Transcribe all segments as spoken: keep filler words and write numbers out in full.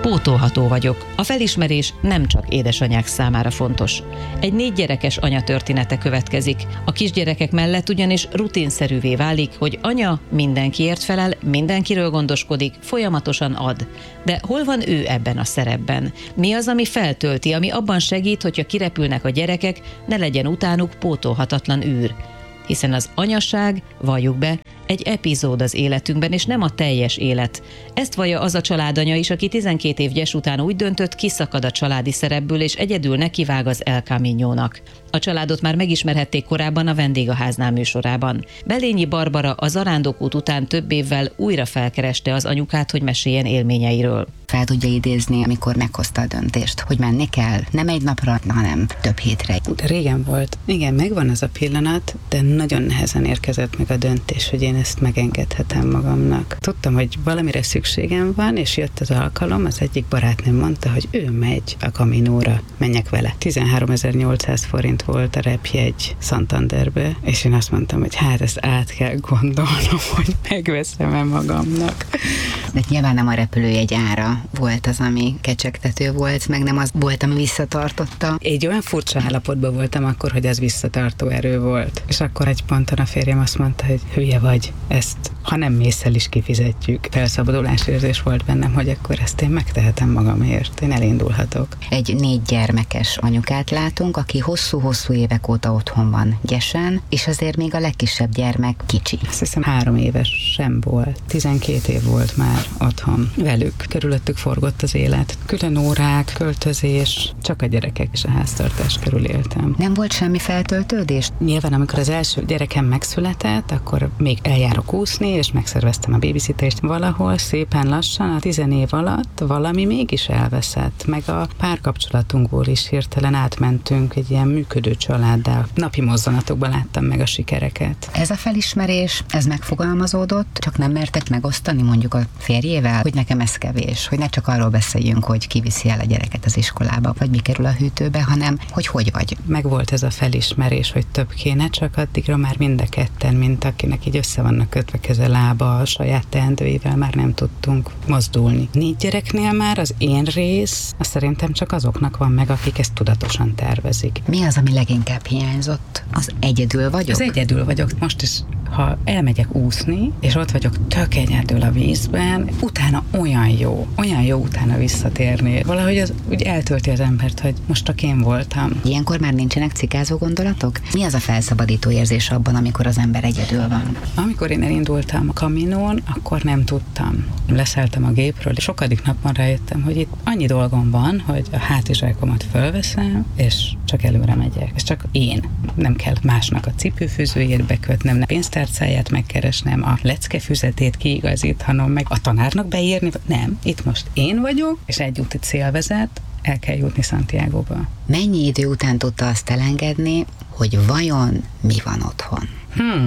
Pótolható vagyok. A felismerés nem csak édesanyák számára fontos. Egy négy gyerekes anya története következik. A kisgyerekek mellett ugyanis rutinszerűvé válik, hogy anya mindenkiért felel, mindenkiről gondoskodik, folyamatosan ad. De hol van ő ebben a szerepben? Mi az, ami feltölti, ami abban segít, hogyha kirepülnek a gyerekek, ne legyen utánuk pótolhatatlan űr? Hiszen az anyaság, valljuk be, egy epizód az életünkben, és nem a teljes élet. Ezt vallja az a családanya is, aki tizenkét év gyes után úgy döntött, kiszakad a családi szerepből, és egyedül nekivág az El Camino-nak. A családot már megismerhették korábban a Vendégháznál műsorában. Belényi Barbara a zarándokút után több évvel újra felkereste az anyukát, hogy meséljen élményeiről. Fel tudja idézni, amikor meghozta a döntést, hogy menni kell, nem egy napra, hanem több hétre. De régen volt. Igen, megvan az a pillanat, de nagyon nehezen érkezett meg a döntés, hogy én ezt megengedhetem magamnak. Tudtam, hogy valamire szükségem van, és jött az alkalom, az egyik barátnőm mondta, hogy ő megy a Caminóra, menjek vele. tizenháromezer-nyolcszáz forint volt a repjegy Santanderbe, és én azt mondtam, hogy hát ezt át kell gondolnom, hogy megveszem-e magamnak. De nyilván nem a repülőjegy ára volt az, ami kecsegtető volt, meg nem az volt, ami visszatartotta. Egy olyan furcsa állapotban voltam akkor, hogy ez visszatartó erő volt. És akkor egy ponton a férjem azt mondta, hogy hülye vagy, ezt ha nem mész el is kifizetjük. Felszabadulásérzés volt bennem, hogy akkor ezt én megtehetem magamért, én elindulhatok. Egy négy gyermekes anyukát látunk, aki hosszú-hosszú évek óta otthon van Gyesen, és azért még a legkisebb gyermek kicsi. Azt hiszem három éves sem volt. tizenkét év volt már otthon velük. Körülöttük forgott az élet. Külön órák, költözés, csak a gyerekek és a háztartás körül éltem. Nem volt semmi feltöltődés? Nyilván, amikor az első gyerekem megszületett, akkor még eljárok úszni, és megszerveztem a babysittert. Valahol szépen lassan, a tizen év alatt valami mégis elveszett, meg a párkapcsolatunkból is hirtelen átmentünk egy ilyen működő családdal. Napi mozzanatokban láttam meg a sikereket. Ez a felismerés, ez megfogalmazódott, csak nem mertek megosztani mondjuk a férjével, hogy nekem ez kevés, hogy ne csak arról beszéljünk, hogy kiviszi el a gyereket az iskolába, vagy mi kerül a hűtőbe, hanem hogy hogy vagy. Megvolt ez a felismerés, hogy több kéne, csak addigra már mind a ketten, mint akinek így össze vannak kötve keze lába, a saját teendőivel már nem tudtunk mozdulni. Négy gyereknél már az én rész, azt szerintem csak azoknak van meg, akik ezt tudatosan tervezik. Mi az, ami leginkább hiányzott? Az egyedül vagyok? Az egyedül vagyok. Most is, ha elmegyek úszni, és ott vagyok tök egyedül a vízben, utána olyan jó, olyan jó utána visszatérni. Valahogy az úgy eltölti az embert, hogy most csak én voltam. Ilyenkor már nincsenek cikázó gondolatok? Mi az a felszabadító érzés abban, amikor az ember egyedül van? Amikor én elindultam a Caminón, akkor nem tudtam. Leszálltam a gépről, és sokadik napon rájöttem, hogy itt annyi dolgom van, hogy a hátizsákomat fölveszem, és csak előre megyek. És csak én. Nem kell másnak a cipőfűzőjét bekötnem, a pénztárcáját megkeresnem, a leckefüzetét kiigazítanom, meg a tanárnak beírni. Nem, itt most én vagyok, és egy úti cél vezet, el kell jutni Santiagoba. Mennyi idő után tudta azt elengedni, hogy vajon mi van otthon? Hmm.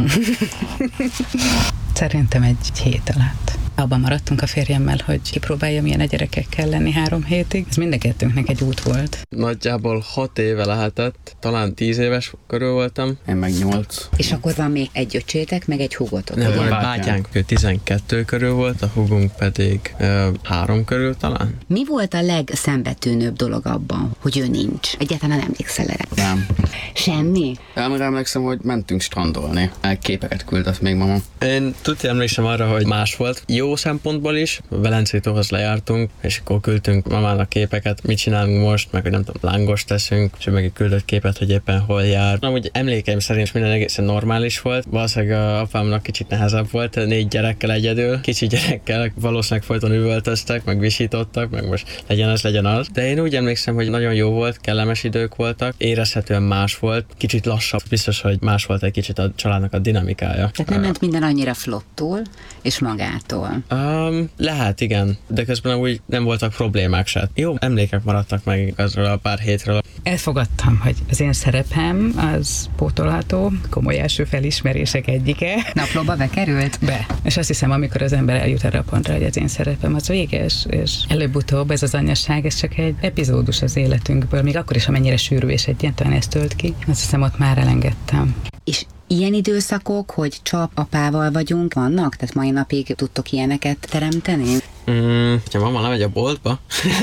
Szerintem egy hét alatt. Abban maradtunk a férjemmel, hogy kipróbálja, milyen a gyerekekkel lenni három hétig. Ez mindenkettőnknek egy út volt. Nagyjából hat éve lehetett, talán tíz éves körül voltam. Én meg nyolc. És akkor van még egy öcsétek, meg egy húgotok. Nem, ugye? a bátyánk ő tizenkettő körül volt, a húgunk pedig ö, három körül talán. Mi volt a legszembetűnőbb dolog abban, hogy ő nincs? Egyáltalán nem emlékszel erre? Nem. Semmi? Amire emlékszem, hogy mentünk strandolni. Képeket küldött még mama. Én tudja, emlékszem arra, hogy más volt. Jó szempontból is. A Velencétóhoz lejártunk, és akkor küldtünk mamának képeket, mit csinálunk most, meg hogy nem tudom, lángost teszünk, és ő meg küldött képet, hogy éppen hol jár. Amúgy emlékeim szerint minden egészen normális volt. Valószínűleg a apámnak kicsit nehezebb volt, négy gyerekkel egyedül, kicsi gyerekkel, valószínűleg folyton üvöltöztek, meg visítottak, meg most legyen az, legyen az. De én úgy emlékszem, hogy nagyon jó volt, kellemes idők voltak, érezhetően más volt, kicsit lassabb, biztos, hogy más volt egy kicsit a családnak a dinamikája. Tehát nem ment minden annyira flottul és magától. Um, lehet, igen, de közben úgy nem voltak problémák se. Jó emlékek maradtak meg azról a pár hétről. Elfogadtam, hogy az én szerepem az pótolható, komoly első felismerések egyike. Naplóba bekerült? Be. És azt hiszem, amikor az ember eljut erre a pontra, hogy az én szerepem az véges, és előbb-utóbb ez az anyaság, ez csak egy epizódus az életünkből, még akkor is, amennyire sűrű és egyáltalán ezt tölt ki. Azt hiszem, ott már elengedtem. És ilyen időszakok, hogy csak apával vagyunk, vannak? Tehát mai napig tudtok ilyeneket teremteni? Mm, ha mama lemegy a boltba,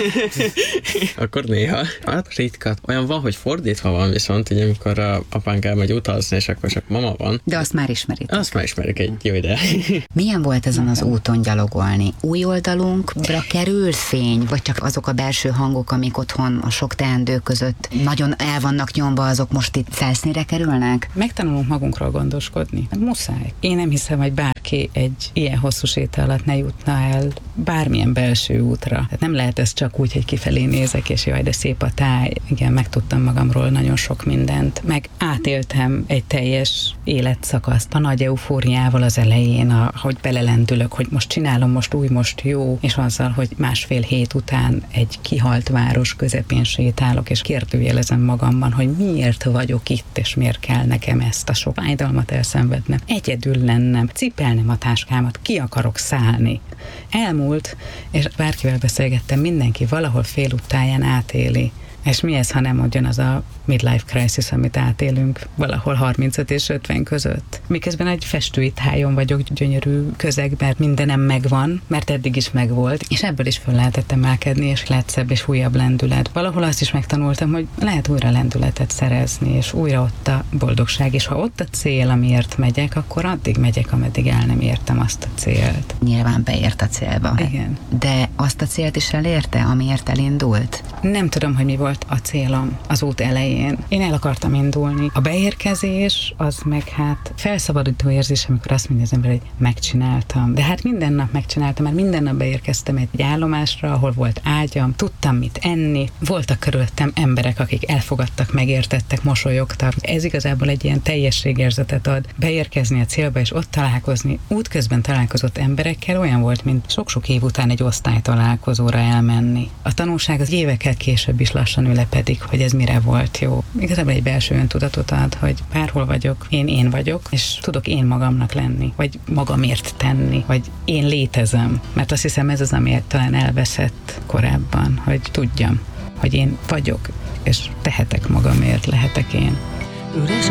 akkor néha. Hát ritka. Olyan van, hogy fordítva van viszont, ugye amikor a apánk elmegy utazni, és akkor csak mama van. De azt már ismeritek. Azt már ismerjük, egy jó ide. Milyen volt ezen az úton gyalogolni? Új oldalunkra kerül fény, vagy csak azok a belső hangok, amik otthon a sok teendő között nagyon el vannak nyomva, azok most itt felszínre kerülnek? Megtanulunk magunkról gondoskodni. Muszáj. Én nem hiszem, hogy bárki egy ilyen hosszú séta alatt ne jutna el bármilyen belső útra. Tehát nem lehet ez csak úgy, hogy kifelé nézek, és jaj, de szép a táj. Igen, megtudtam magamról nagyon sok mindent. Meg átéltem egy teljes életszakaszt a nagy eufóriával az elején, a, hogy belelendülök, hogy most csinálom, most új, most jó, és azzal, hogy másfél hét után egy kihalt város közepén sétálok, és kérdőjelezem magamban, hogy miért vagyok itt, és miért kell nekem ezt a sok fájdalmat elszenvednem, egyedül lennem, cipelnem a táskámat, ki akarok szállni. Elmúlt, és bárkivel beszélgettem, mindenki valahol félúttáján átéli. És mi ez, ha nem ugyanaz a midlife crisis, amit átélünk valahol harmincöt és ötven között. Miközben egy festőitájon vagyok, gyönyörű közeg, mert mindenem megvan, mert eddig is megvolt, és ebből is föl lehetett emelkedni, és lett szebb és újabb lendület. Valahol azt is megtanultam, hogy lehet újra lendületet szerezni, és újra ott a boldogság, és ha ott a cél, amiért megyek, akkor addig megyek, ameddig el nem értem azt a célt. Nyilván beért a célba. Igen. De azt a célt is elérte, amiért elindult? Nem tudom, hogy mi volt a célom az út elején. Én el akartam indulni. A beérkezés az meg hát felszabadító érzés, amikor azt mondja az ember, hogy megcsináltam. De hát minden nap megcsináltam, mert minden nap beérkeztem egy állomásra, ahol volt ágyam, tudtam mit enni, voltak körülöttem emberek, akik elfogadtak, megértettek, mosolyogtak. Ez igazából egy ilyen teljességérzetet ad. Beérkezni a célba és ott találkozni. Útközben találkozott emberekkel olyan volt, mint sok-sok év után egy osztálytalálkozóra elmenni. A tanulság az évekkel később is lassan ülepedik, hogy ez mire volt jó. Igazából egy belső öntudatot ad, hogy bárhol vagyok, én én vagyok, és tudok én magamnak lenni, vagy magamért tenni, vagy én létezem. Mert azt hiszem ez az, amiért talán elveszett korábban, hogy tudjam, hogy én vagyok, és tehetek magamért, lehetek én. Üres